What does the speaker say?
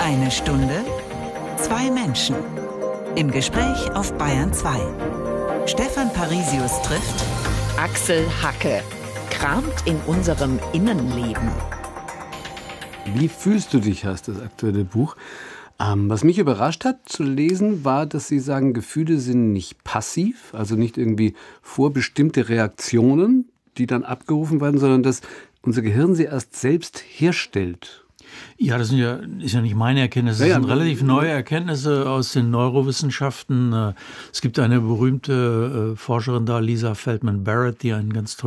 Eine Stunde, zwei Menschen. Im Gespräch auf Bayern 2. Stefan Parisius trifft Axel Hacke. Kramt in unserem Innenleben. Wie fühlst du dich, heißt das aktuelle Buch. Was mich überrascht hat zu lesen, war, dass Sie sagen, Gefühle sind nicht passiv, also nicht irgendwie vorbestimmte Reaktionen, die dann abgerufen werden, sondern dass unser Gehirn sie erst selbst herstellt. Ja, das ist ja nicht meine Erkenntnis. Das sind relativ neue Erkenntnisse aus den Neurowissenschaften. Es gibt eine berühmte Forscherin da, Lisa Feldman Barrett, die einen ganz tollen